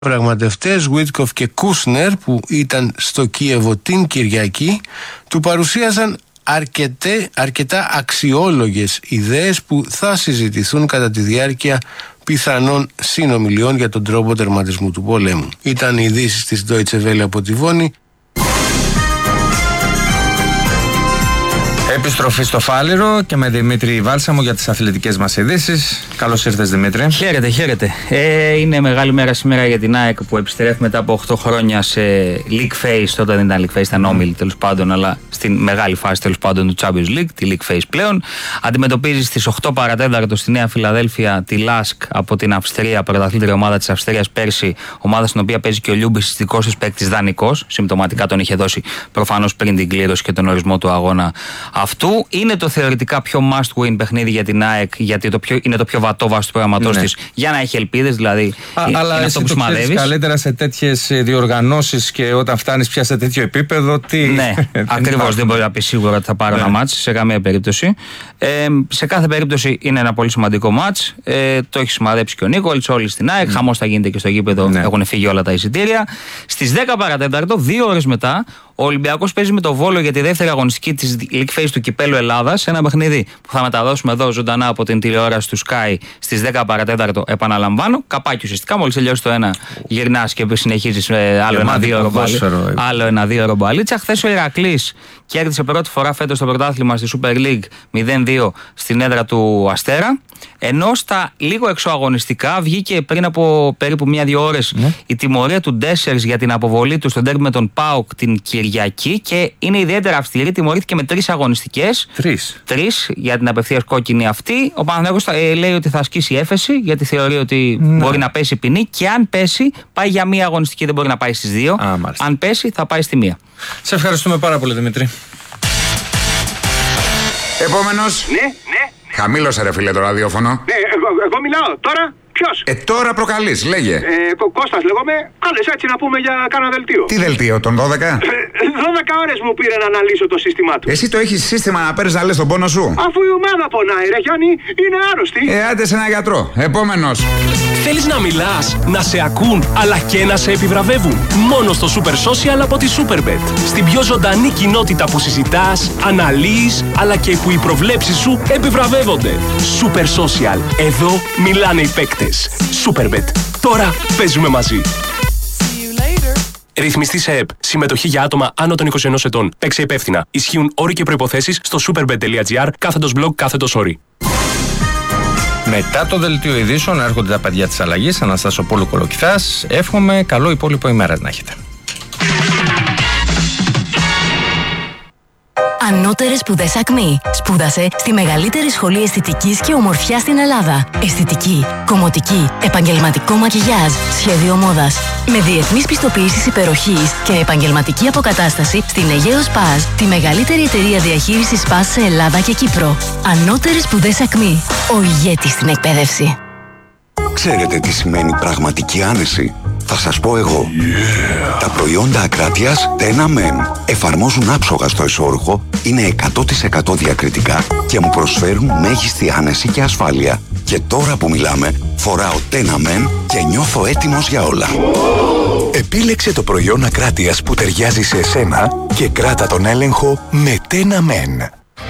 Πραγματευτές Βίτκοφ και Κούσνερ, που ήταν στο Κίεβο την Κυριακή, του παρουσίασαν αρκετά αξιόλογες ιδέες που θα συζητηθούν κατά τη διάρκεια πιθανών συνομιλιών για τον τρόπο τερματισμού του πολέμου. Ήταν οι ειδήσεις της Deutsche Welle από τη Βόνη. Επιστροφή στο Φάληρο και με Δημήτρη Βάλσαμο για τις αθλητικές μας ειδήσεις. Καλώς ήρθες, Δημήτρη. Χαίρετε. Είναι μεγάλη μέρα σήμερα για την ΑΕΚ που επιστρέφει μετά από 8 χρόνια σε League Phase. Τότε δεν ήταν League Phase, ήταν όμιλη τέλος πάντων, αλλά στην μεγάλη φάση τέλος πάντων του Champions League, τη League Phase πλέον. Αντιμετωπίζει στις 8 παρατέταρτο στη Νέα Φιλαδέλφια τη Λάσκ από την Αυστρία, πρωταθλήτρια ομάδα της Αυστρίας πέρσι, ομάδα στην οποία παίζει και ο Λιούμπης, δικός της παίκτης δανεικός. Συμπτωματικά τον είχε δώσει προφανώς πριν την κλήρωση και τον ορισμό του αγώνα αυτού. Είναι το θεωρητικά πιο must-win παιχνίδι για την ΑΕΚ, γιατί είναι το πιο βατό βάση του προγραμματός της, για να έχει ελπίδες, δηλαδή. Αλλά είναι εσύ αυτό που το ξέρεις καλύτερα σε τέτοιες διοργανώσεις και όταν φτάνεις πια σε τέτοιο επίπεδο. Ναι, ακριβώς. Δεν μπορεί να πει σίγουρα ότι θα πάρω ένα μάτς σε καμία περίπτωση. Σε κάθε περίπτωση είναι ένα πολύ σημαντικό μάτς. Το έχει σημαδέψει και ο Νίκολιτς, όλοι στην ΑΕΚ. Χαμός θα γίνεται και στο γήπεδο. Έχουν φύγει όλα τα εισιτήρια. Στις 10 παρατέταρτο, 2 ώρες μετά, ο Ολυμπιακός παίζει με το Βόλο για τη δεύτερη αγωνιστική της League Phase του Κυπέλλου Ελλάδας. Ένα παιχνίδι που θα μεταδώσουμε εδώ ζωντανά από την τηλεόραση του Sky στις 10 παρατέταρτο. Επαναλαμβάνω, καπάκι ουσιαστικά. Μόλις τελειώσει το ένα, γυρνάς και συνεχίζεις άλλο ένα-δύο ώρο μπαλίτσα. Χθες ο Ηρακλής κέρδισε πρώτη φορά φέτος το πρωτάθλημα στη Super League 0-2 στην έδρα του Αστέρα. Ενώ στα λίγο εξωαγωνιστικά βγήκε πριν από περίπου 1-2 ώρες η τιμωρία του Ντέσσερς για την αποβολή του στον τέρμι με τον ΠΑΟΚ την Κυριακή και είναι ιδιαίτερα αυστηρή. Τιμωρήθηκε με 3 αγωνιστικές. 3 για την απευθείας κόκκινη αυτή. Ο Παναθηναϊκός λέει ότι θα ασκήσει έφεση, γιατί θεωρεί ότι μπορεί να πέσει ποινή, και αν πέσει πάει για 1 αγωνιστική, δεν μπορεί να πάει στις 2. Αν πέσει θα πάει στη 1. Σε ευχαριστούμε πάρα πολύ, Δημήτρη. Επόμενος. Ναι. Χαμήλωσε ρε φίλε το ραδιόφωνο. Ναι, εγώ μιλάω τώρα. Ποιος? Τώρα προκαλείς, λέγε. Κώστας λέγομαι. Άλλες έτσι να πούμε για κάνα δελτίο. Τι δελτίο, τον 12? 12 ώρες μου πήρε να αναλύσω το σύστημά του. Εσύ το έχεις σύστημα να παίρνεις να λες τον πόνο σου? Αφού η ομάδα πονάει ρε Γιάννη, είναι άρρωστη. Άντε σε ένα γιατρό. Επόμενος. Θέλεις να μιλάς, να σε ακούν, αλλά και να σε επιβραβεύουν? Μόνο στο Super Social από τη Superbet. Στην πιο ζωντανή κοινότητα που συζητάς, αναλύεις, αλλά και που οι προβλέψεις σου επιβραβεύονται. Super Social. Εδώ μιλάνε οι παίκτες. Superbet. Τώρα παίζουμε μαζί. Ρυθμιστή σε ΕΠ. Συμμετοχή για άτομα άνω των 21 ετών. Παίξε υπεύθυνα. Ισχύουν όροι και προϋποθέσεις στο superbet.gr/blog/όροι. Μετά το δελτίο ειδήσεων έρχονται τα παιδιά της αλλαγής. Αναστασοπούλου Κολοκυθάς. Εύχομαι καλό υπόλοιπο ημέρα να έχετε. Ανώτερες σπουδές ΑΚΜΗ. Σπούδασε στη μεγαλύτερη σχολή αισθητικής και ομορφιάς στην Ελλάδα. Αισθητική, κομμωτική, επαγγελματικό μακιγιάζ, σχέδιο μόδας. Με διεθνείς πιστοποιήσεις υπεροχής και επαγγελματική αποκατάσταση στην Αιγαίο ΣΠΑΣ, τη μεγαλύτερη εταιρεία διαχείρισης ΣΠΑΣ σε Ελλάδα και Κύπρο. Ανώτερες σπουδές ΑΚΜΗ. Ο ηγέτης στην εκπαίδευση. Ξέρετε τι σημαίνει πραγματική άνεση? Θα σας πω εγώ. Τα προϊόντα Ακράτειας Τένα Men εφαρμόζουν άψογα στο εσώρουχο, είναι 100% διακριτικά και μου προσφέρουν μέγιστη άνεση και ασφάλεια. Και τώρα που μιλάμε, φοράω Τένα Men και νιώθω έτοιμος για όλα. Επίλεξε το προϊόν Ακράτειας που ταιριάζει σε εσένα και κράτα τον έλεγχο με Τένα Men.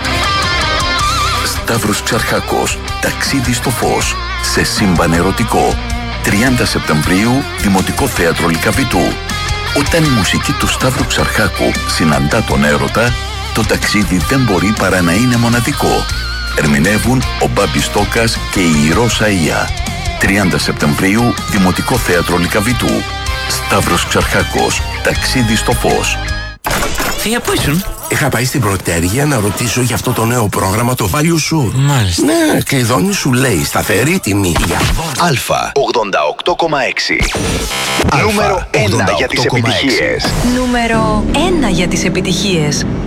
Σταύρος Ξαρχάκος, ταξίδι στο φως, σε σύμπαν ερωτικό. 30 Σεπτεμβρίου, Δημοτικό Θέατρο Λυκαβητού. Όταν η μουσική του Σταύρου Ξαρχάκου συναντά τον έρωτα, το ταξίδι δεν μπορεί παρά να είναι μοναδικό. Ερμηνεύουν ο Μπάμπης Στόκας και η Ρώσα Ία. 30 Σεπτεμβρίου, Δημοτικό Θέατρο Λυκαβητού. Σταύρος Ξαρχάκος, ταξίδι στο φως. Θεία, πού ήσουν? Είχα πάει στην Πρωτέργεια να ρωτήσω για αυτό το νέο πρόγραμμα, το Value Sure. Μάλιστα. Ναι, και η Δόνη σου λέει σταθερή τιμή. Αλφα 88,6. Νούμερο 1 για τις επιτυχίες. Νούμερο 1 για τις επιτυχίες.